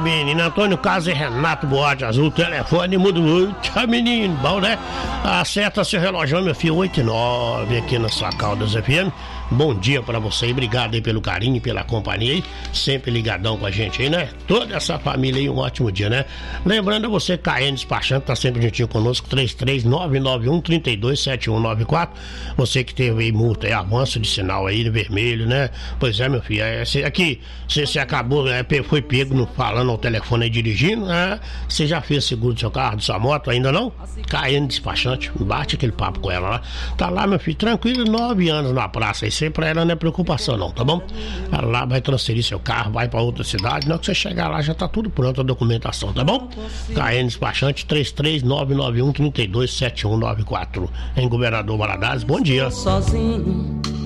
menino Antônio Carlos e Renato Boate Azul, telefone muda muito, menino, bom, né? Acerta seu relógio, meu filho, 8 e 9 aqui na sua Caldas FM. Bom dia pra você e obrigado aí pelo carinho, pela companhia aí, sempre ligadão com a gente aí, né? Toda essa família aí, um ótimo dia, né? Lembrando a você, KN Despachante, tá sempre juntinho conosco, 33991-327194. Você que teve aí multa aí, avanço de sinal aí, vermelho, né? Pois é, meu filho, aqui, você acabou, foi pego falando ao telefone aí dirigindo, né? Você já fez seguro do seu carro, da sua moto, ainda não? KN Despachante, bate aquele papo com ela lá. Tá lá, meu filho, tranquilo, 9 anos na praça, isso aí pra ela não é preocupação não, tá bom? Ela lá vai transferir seu carro, vai pra outra cidade, na hora que você chegar lá já tá tudo pronto a documentação, tá bom? KN Despachante, 33991-327194, em Governador Valadares, bom dia. Sozinho